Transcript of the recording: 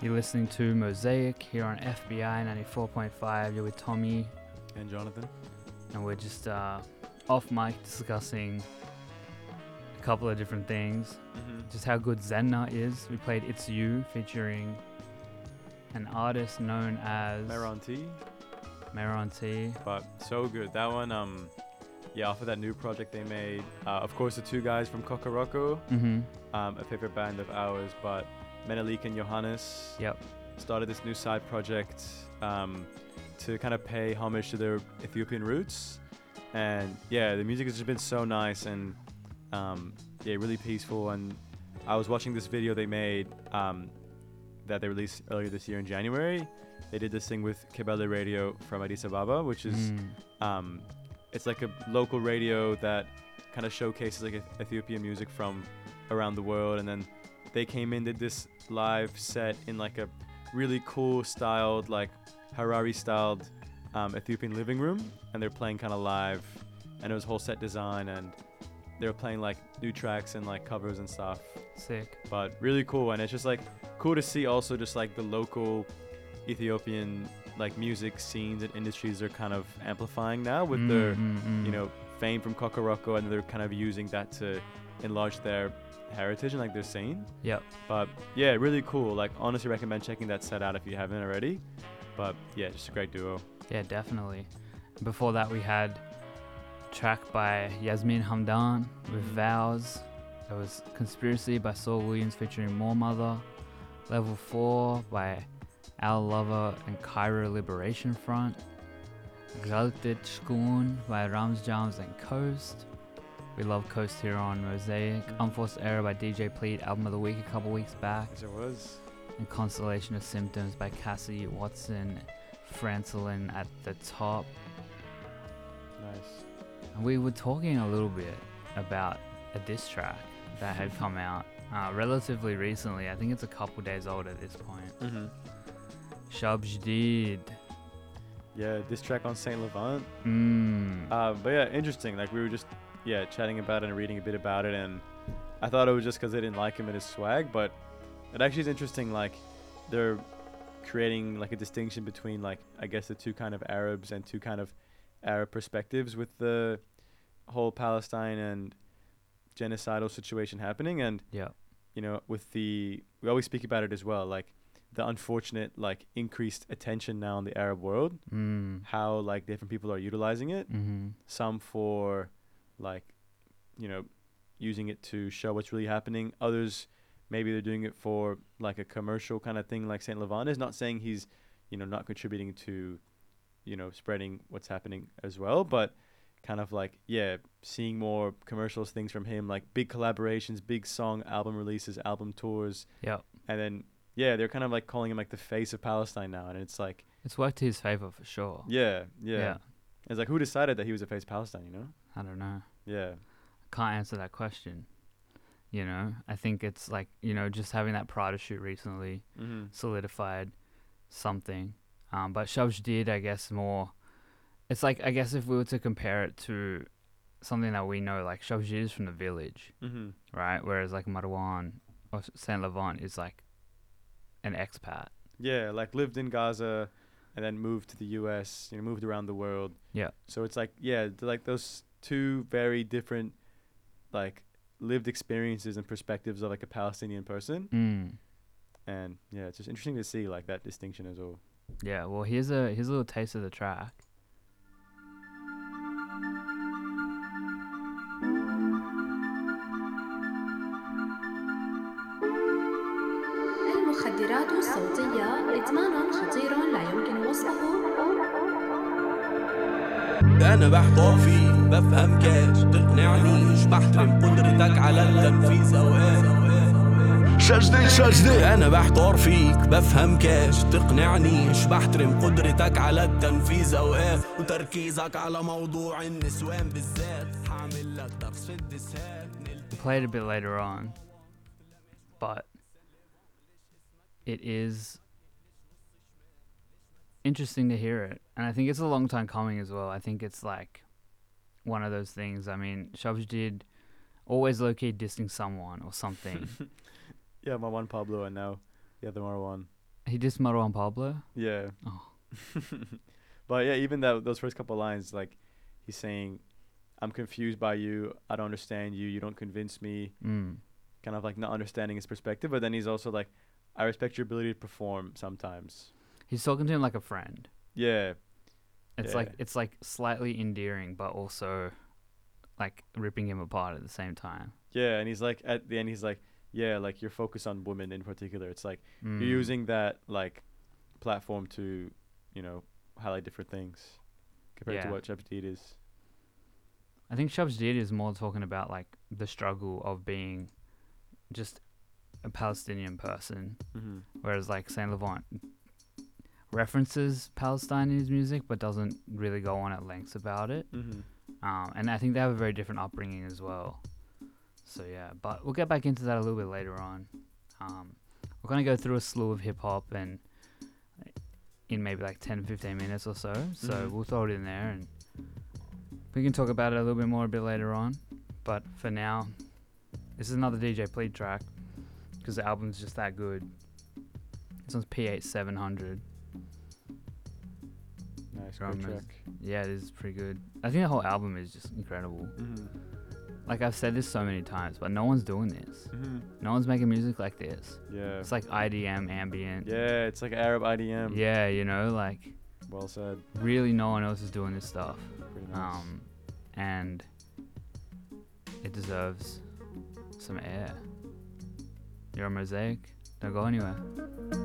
You're listening to Mosaic here on FBI 94.5. You're with Tommy and Jonathan, and we're just off mic discussing a couple of different things. Just how good Zenna is. We played It's You featuring an artist known as Meron T. But so good. That one, off of that new project they made. Of course, the two guys from Kokoroko, a favorite band of ours, but Menelik and Johannes started this new side project to kind of pay homage to their Ethiopian roots. And the music has just been so nice and really peaceful. And I was watching this video they made that they released earlier this year in January. They did this thing with Kebele Radio from Addis Ababa, which is it's like a local radio that kind of showcases like Ethiopian music from around the world. And then they came in, did this live set in like a really cool styled, like Harari styled Ethiopian living room, and they're playing kind of live, and it was whole set design, and they were playing like new tracks and like covers and stuff. Sick. But really cool, and it's just like cool to see also just like the local Ethiopian like music scenes and industries are kind of amplifying now with their fame from Kokoroko, and they're kind of using that to enlarge their heritage and like their scene. But really cool. Like honestly recommend checking that set out if you haven't already. But just a great duo. Yeah, definitely. Before that we had a track by Yasmin Hamdan with Vows. That was Conspiracy by Saul Williams featuring More Mother. Level 4 by Al Lover and Cairo Liberation Front. Galtet Shkun by Rams Jams and Coast. We love Coast here on Mosaic. Unforced Error by DJ Pleat, album of the week a couple weeks back. Yes, it was. And Constellation of Symptoms by Cassie Watson, Francelin at the top. Nice. And we were talking a little bit about a diss track that had come out relatively recently. I think it's a couple days old at this point. Shab Jadid. Yeah, diss track on Saint Levant. But interesting. Like we were just chatting about it and reading a bit about it, and I thought it was just because they didn't like him and his swag, but it actually is interesting. Like they're creating like a distinction between like I guess the two kind of Arabs and two kind of Arab perspectives with the whole Palestine and genocidal situation happening. And with we always speak about it as well, like the unfortunate like increased attention now in the Arab world, how like different people are utilizing it, some for like using it to show what's really happening, others maybe they're doing it for like a commercial kind of thing, like Saint Levant is. Not saying he's not contributing to spreading what's happening as well, but kind of like seeing more commercials things from him, like big collaborations, big song album releases, album tours, and then they're kind of like calling him like the face of Palestine now, and it's like it's worked to his favor for sure. It's like, who decided that he was the face of Palestine? I don't know. I can't answer that question. I think it's like just having that Prada shoot recently solidified something. But Shabj did, I guess, more. It's like, I guess if we were to compare it to something that we know, like Shabj is from the village, right? Whereas like Marwan or Saint Levant is like an expat. Like lived in Gaza and then moved to the US, moved around the world. So it's like, like those two very different like lived experiences and perspectives of like a Palestinian person. And it's just interesting to see like that distinction as well. Well, here's a little taste of the track. المخدرات الصوتية إدمان خطير لا يمكن وصفه. أنا بحضر فيك بفهم كاش تقنعنيش بحترم قدرتك على التنفيذ أوقات شجدي أنا بحضر فيك بفهم كاش تقنعنيش بحترم قدرتك على التنفيذ أوقات وتركيزك على موضوع النسوان بالذات حامل لك درس في الدسات. We played a bit later on, but it is interesting to hear it, and I think it's a long time coming as well. I think it's like one of those things. I mean, Shabj did always low-key dissing someone or something. Marwan Pablo, and now the other Marwan. He dissed Marwan Pablo. Yeah. Oh. But yeah, even those first couple lines, like he's saying, "I'm confused by you. I don't understand you. You don't convince me." Kind of like not understanding his perspective. But then he's also like, "I respect your ability to perform sometimes." He's talking to him like a friend. Yeah. It's like slightly endearing, but also like ripping him apart at the same time. Yeah, and he's like at the end, he's like, "Yeah, like you're focused on women in particular. It's like you're Mm. using that like platform to, you know, highlight different things compared to Yeah. what Shabjdeed is." I think Shabjdeed is more talking about like the struggle of being just a Palestinian person, Mm-hmm. whereas like Saint Levant references Palestine in his music, but doesn't really go on at lengths about it. Mm-hmm. And I think they have a very different upbringing as well. So yeah, but we'll get back into that a little bit later on. We're gonna go through a slew of hip hop and in maybe like 10, 15 minutes or so. So Mhm. we'll throw it in there and we can talk about it a little bit more a bit later on. But for now, this is another DJ Plead track because the album's just that good. This one's P8 700. Nice, Drum great is- track. Yeah, it is pretty good. I think the whole album is just incredible. Mm-hmm. Like I've said this so many times, but no one's doing this. Mm-hmm. No one's making music like this. Yeah. It's like IDM, ambient. Yeah, it's like Arab IDM. Yeah, you know, like Well said. really no one else is doing this stuff. Pretty nice. And it deserves some air. You're a Mosaic. Don't go anywhere.